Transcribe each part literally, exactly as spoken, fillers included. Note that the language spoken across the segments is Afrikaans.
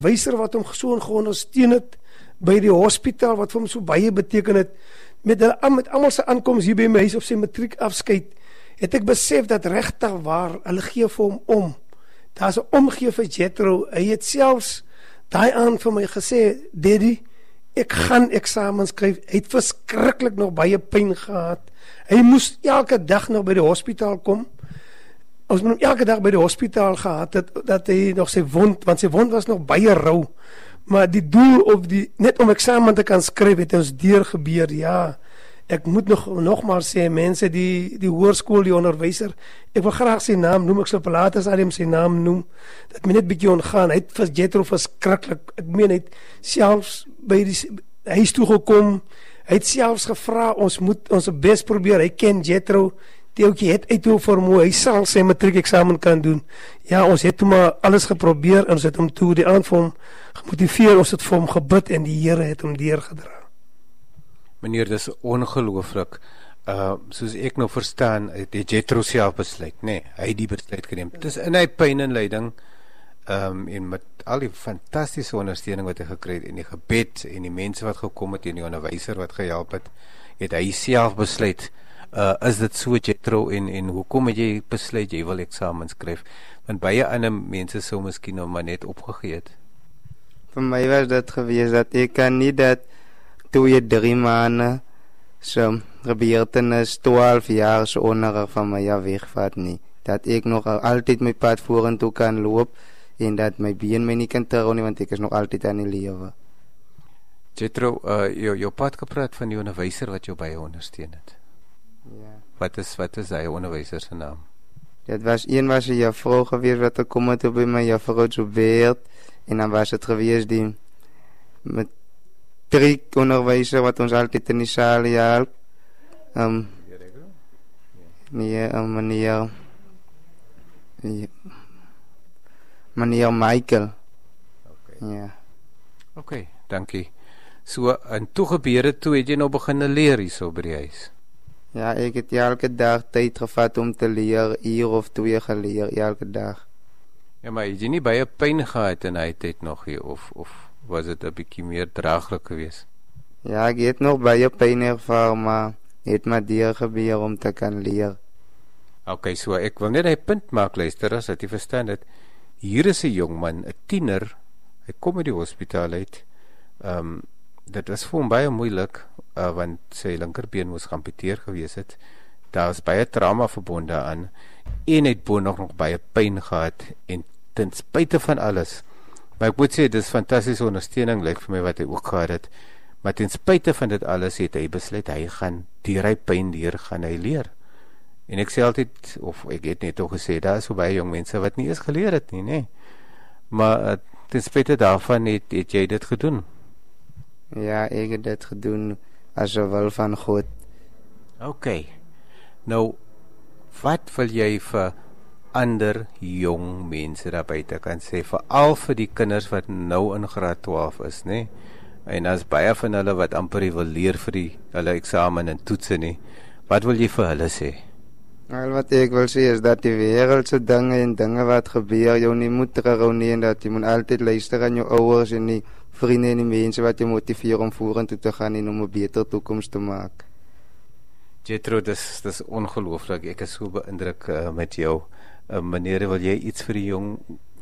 Wyser wat hom so geondersteun het by die hospitaal, wat vir hom so baie beteken het, met, met almal se aankoms hier by my huis op sy matriek afskeid, het ek besef dat regtig waar, hulle gee vir hom om. Daar is 'n omgee vir Jethro. Hy het selfs daai aan vir my gesê, Daddy, ek gaan eksamen skryf. Hy het verskriklik nog baie pyn gehad. Hy moes elke dag nog by die hospitaal kom. Ons moet hom elke dag by die hospitaal gehad het, dat hy nog sy wond, want sy wond was nog baie rou. Maar die doel of die, net om eksamen te kan skryf, het ons deur gebeur, ja. Ek moet nog, nogmaals sê, mense, die, die hoërskool, die onderwyser, ek wil graag sy naam noem, ek sal later Salim sy naam noem, dat my net bietjie ontgaan, hy het vir Jethro verskriklik, ek meen, hy het selfs by die huis toe gekom, hy het selfs gevra, ons moet ons best probeer, hy ken Jethro, die ouetjie het uit hoe vermoe, hy sal sy matriek eksamen kan doen. Ja, ons het maar alles geprobeer, en ons het hom toe die aand vir hom gemotiveer, ons het vir hom gebid, en die Here het hom deurgedra. Meneer, dis ongelooflik, uh, soos ek nou verstaan, het die Jethro self besluit, nee, hy het die besluit geneem, dis in hy pyn en lyding, um, en met al die fantastische ondersteuning wat hy gekry het, en die gebed, en die mense wat gekom het, en die onderwyser wat gehelp het, het hy self besluit, uh, is dit so Jethro, en, en hoekom het jy besluit, jy wil eksamen skryf, want baie ander mense sou miskien nou maar net opgegeet. Vir my was dit gewees, dat ek kan nie dat twee, drie maanden so gebeurtenis, twaalf jaar so onderrig van my ja wegvat nie. Dat ek nog altyd my pad vorentoe kan loop en dat my been my nie kan terug nie, want ek is nog altyd aan die lewe. Jethro, uh, jou, jou pad gepraat van die onderwyser wat jou baie ondersteun het. Ja. Wat is, wat is die onderwyser se naam? Dit was een was 'n juffrou gewees wat gekom het by my juffrou Joubert, en dan was het gewees die met drie onderwyser wat ons altyd in die saal help. Um, nee, um, meneer nee, meneer Michael. Okay. Ja. Oké, dankie. So, en toe gebeur het, toe het jy nou begin leer hier so by die huis? Ja, ek het elke dag tyd gevat om te leer, uur of twee geleer, elke dag. Ja, maar het jy nie baie pyn gehad in hy tyd nog hier, of, of was het 'n bietjie meer draaglik geweest? Ja, ek het nog baie pyn ervaar, maar het maar deur gebeur om te kan leer. Ok, so ek wil net 'n punt maak, luister, as dat jy verstaan dat hier is 'n jong man, 'n tiener, hy kom uit die hospitaal uit, um, dit was vir hom baie moeilik, uh, want sy linkerbeen moes geamputeer gewees het, daar was baie trauma verbonde aan, en het bo nog nog baie pyn gehad, en ten spyte van alles, maar ek moet sê, dit is fantastische ondersteuning, lyk vir my wat hy ook gehad het, maar ten spyte van dit alles het hy besluit, hy gaan deur hy pyn deur, gaan hy leer. En ek sê altyd, of ek het net ook gesê, daar is so baie jong mense wat nie eens geleer het nie, nee. Maar uh, ten spyte daarvan het, het jy dit gedoen. Ja, ek het dit gedoen, as een wil van God. Ok, nou, wat wil jy vir ander jong mense daar buite kan sê, veral vir die kinders wat nou in graad twaalf is, nee? En as baie van hulle wat amper wil leer vir die, hulle eksamen en toetsen nie, wat wil jy vir hulle sê? Al wat ek wil sê is dat die wereldse dinge en dinge wat gebeur, jou nie moet terughou nie, en dat jy moet altyd luister aan jou ouers en die vriende en die mense wat jy motiveer om vorentoe te gaan en om 'n beter toekoms te maak. Jethro, dis, dis ongelooflik, ek is so beïndruk uh, met jou. Uh, meneer, wil jy iets vir die jong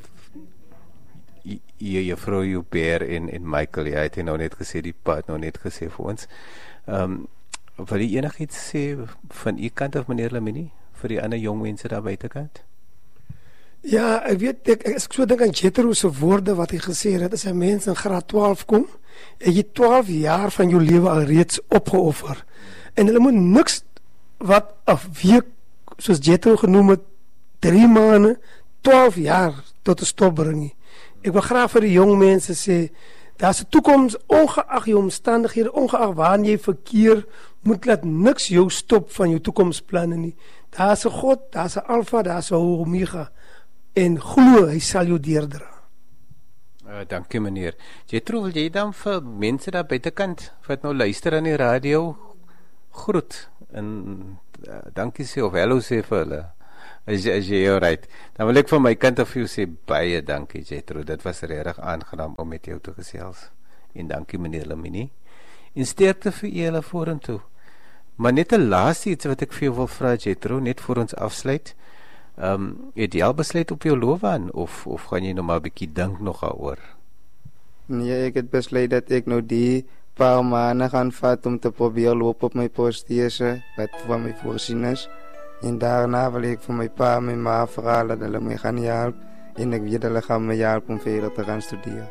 jy juffrou Joubert en, en Michael, ja, het hy nou net gesê, die pa het nou net gesê vir ons. Um, wil jy enig iets sê van u kant of meneer Lamini, vir die ander jong mense daar buitekant? Ja, ek weet, ek, ek, ek so dink aan Jethro se woorde wat hy gesê het, as 'n mens in graad twaalf kom, en jy twaalf jaar van jou lewe al reeds opgeoffer, en hulle moet niks wat af week, soos Jethro genoem het, drie maande, twaalf jaar tot 'n stop bring nie. Ek wil graag vir die jong mense sê, daar is 'n toekoms, ongeag jou omstandighede, ongeag waarin jy verkeer, moet laat niks jou stop van jou toekomsplanne nie. Daar is 'n God, daar is 'n Alpha, daar is 'n Omega, en glo, hy sal jou deurdra. Uh, dankie meneer. Jethro, wil jy dan vir mense daar buitekant, wat nou luister aan die radio, groet, en uh, dankie sê, of hallo sê vir hulle, As jy, as jy alright. Dan wil ek van my kant af vir jou sê baie dankie Jethro. Dit was regtig aangenaam om met jou te gesels. En dankie meneer Lamini. En sterkte vir julle vorentoe. Maar net 'n laaste iets wat ek vir jou wil vra Jethro, net voor ons afsluit. Ehm um, het jy al besluit op jou loopbaan of of gaan jy nog maar 'n bietjie dink nog daaroor? Nee, ek het besluit dat ek nou die paar maande gaan vat om te probeer loop op my protese wat van my voorsien is. En daarna wil ek vir my pa en my ma vra dat hulle my gaan help en ek weet hulle gaan my help om verder te gaan studeer.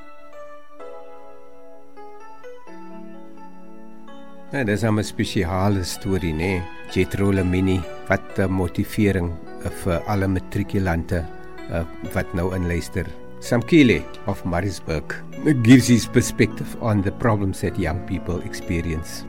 Ja, dit is 'n spesiale storie, né? Jethro Lamini, wat 'n motivering uh, vir alle matrikulante uh, wat nou inluister. Samkile of Maritzburg gives his perspective on the problems that young people experience.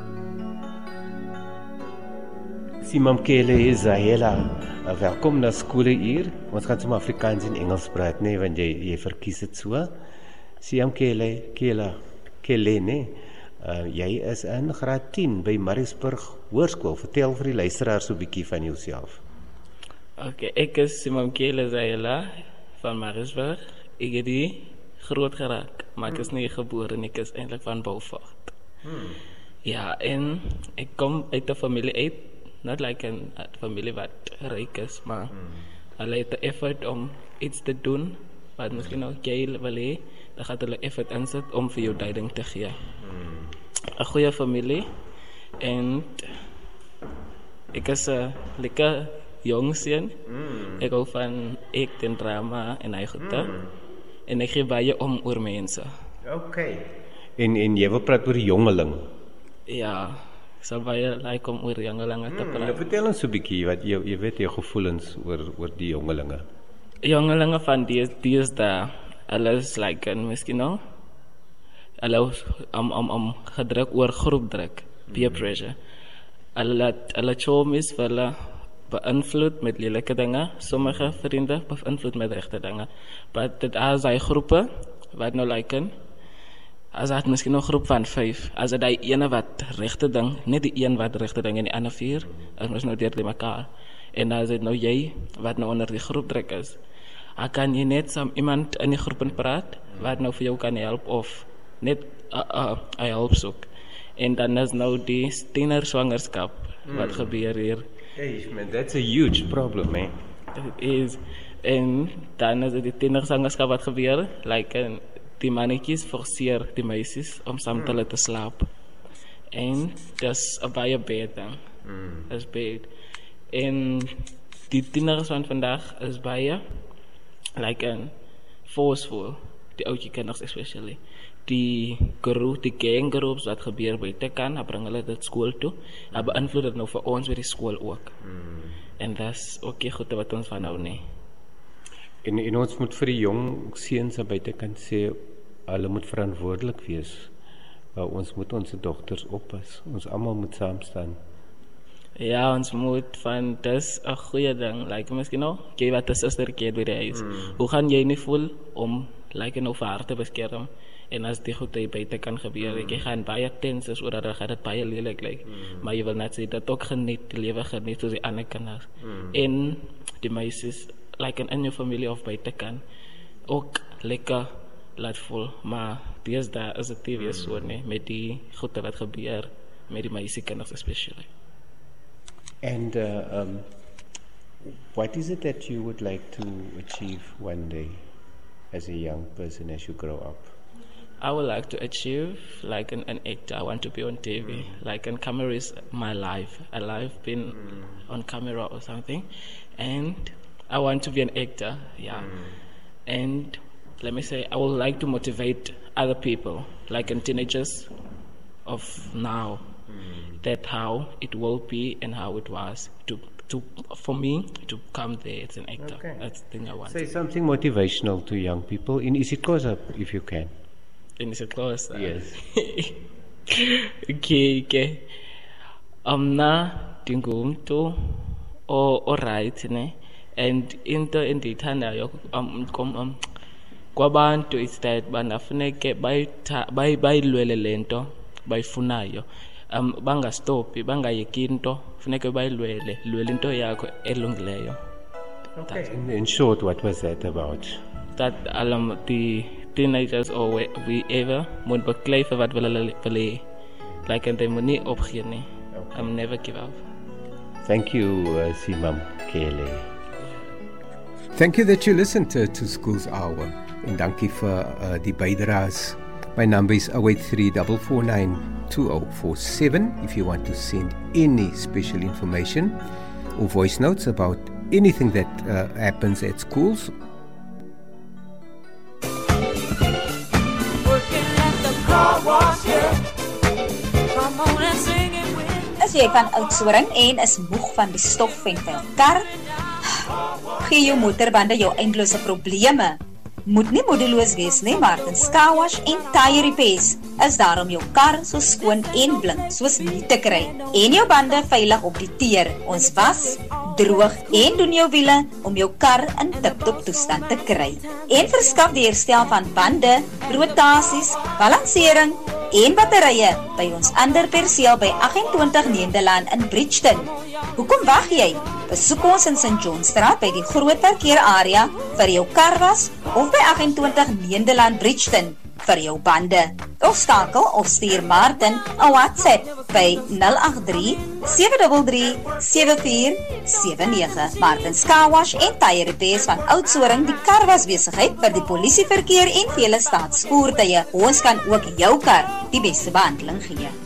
Simamkele Zahela, welkom na Skooluur. Ons gaan sommer Afrikaans en Engels praat, nee, want jy jy verkies dit so. Simamkele, Kela, Kele, nee. Uh, jy is in graad tien by Maritzburg Hoërskool. Vertel vir die luisteraars so 'n bietjie van jouself. Okay, ek is Simamkele Zahela van Maritzburg. Ek het die groot geraak, maar ek is nie gebore nie, ek is eintlik van Beaufort. Hmm. Ja, en ek kom uit 'n familie uit, not like 'n familie wat ryk is, maar hmm. hulle het 'n effort om iets te doen, wat miskien ook jy wil hê, dan gaan hulle effort insit om vir jou duiding te gee. 'n hmm. goeie familie, en ek is 'n lekker jong seun. Mm. Ek hou van ek en drama en hy goede. Mm. En ek gee baie om oor mense. Okay. En en jy wil praat oor die jongeling. Ja, ek sal baie like om oor jongelinge te praat. Mm, vertel ons so 'n bietjie wat jy jy weet jou gevoelens oor oor die jongelinge. Jongelinge van die die is daar. Hulle is like en miskien nou. Hulle om om om gedruk oor groepdruk, peer pressure. Hulle laat hulle chomies vir hulle beïnvloed met lelike dinge, sommige vriende beïnvloed met regte dinge. Maar dit is hy groepe wat nou liken. As dit miskien nog groep van vyf, as dit hy ene wat regte ding, net die een wat regte ding en die ander vier, as ons nou deur die mekaar. En as dit nou jy wat nou onder die groepdruk is, dan kan jy net saam iemand in die groep praat wat nou vir jou kan help of net 'n uh, uh, hulp soek. En dan is nou die tiener swangerskap wat mm. gebeur hier. Hey, man, that's a huge problem, man. It is. En dan is die tienerswangerskap wat gebeur, like en die mannetjies forceer die meisies om saam met hulle te slaap. En dis 'n baie bad ding. Mm. Dis bad. En die tieners van vandag is baie like en forceful, die oudjie kinders especially. Die groep, die ganggroups wat gebeur buite kan, dan bring hulle dit skool toe. Dan beïnvloed dit nou vir ons by die skool ook. Mm. En dis ook nie goed wat ons van nou nie. En, en ons moet vir die jong seuns buite kan sê, hulle moet verantwoordelik wees. Uh, ons moet ons dogters oppas. Ons almal moet saam staan. Ja, ons moet van dis 'n goeie ding. Like miskien nou, jy wat 'n sustertjie by die huis. Mm. Hoe gaan jy nie voel om like nou vir haar te beskerm? En as die goed jy buite kan gebeur, mm. jy gaan baie tens is oor dat gaan dit baie lelik lyk. Mm. Maar jy wil net sê dat ook geniet, die lewe geniet soos die ander kinders. Mm. En die meisies like in jou familie of buite kan ook lekker laat voel, maar dis daar is 'n T V so nee met die goed wat gebeur met die meisie kinders especially. And uh, um, what is it that you would like to achieve one day as a young person as you grow up? I would like to achieve like an, an actor. I want to be on T V. Mm. Like and camera is my life. I life been mm. on camera or something, and I want to be an actor. Yeah, mm. and let me say I would like to motivate other people, like in teenagers of now, mm. that how it will be and how it was to to for me to come there as an actor. Okay. That's the thing I want. Say something motivational to young people in isiXhosa if you can. In isiXhosa. Yes. okay, okay. Amna dingumuntu o alright ne, and into endithandayo um um kwabantu is that banafuneke bayilwele lento bayifunayo, um bangastophi bangayeki into funeke bayilwele lwela into yakho elungileyo. Okay. In, in short, what was that about? Dat um, the teenagers or whoever moet beklei vir wat hulle wil hê. Like and they moet nie opgee nie. Okay. Um, never give up. Thank you, uh, Simam Kele. Thank you that you listened to, to Schools Hour. En dankie vir uh, die bydraes. My number is zero eight three four four nine two zero four seven if you want to send any special information or voice notes about anything that uh, happens at schools. As jy van Oudtshoorn en is moeg van die stof en vuil kar, gee jou motorbande jou eindelose probleme. Moet nie moedeloos wees nie, Martin's Car Wash en Tire Repairs is daar om jou kar so skoon en blink soos nie te kry en jou bande veilig op die teer. Ons was, droog en doen jou wiele om jou kar in tip-top toestand te kry. En verskaf die herstel van bande, rotasies, balansering en batterye by ons ander perseel by agt-en-twintig Nederland in Bridgeton. Hoekom wag jy? Besoek ons in Saint Johnstraat by die groot parkeerarea vir jou karwas of by agt-en-twintig Nederland Bridgeton vir jou bande. Of skakel of stuur Martin 'n WhatsApp by nul agt drie sewe drie drie sewe vier sewe nege. Martin's Car Wash en Tire Repairs van Oudtshoorn, die karwasbesigheid vir die polisieverkeer en vele staatsvoertuie. Ons kan ook jou kar die beste behandeling gee.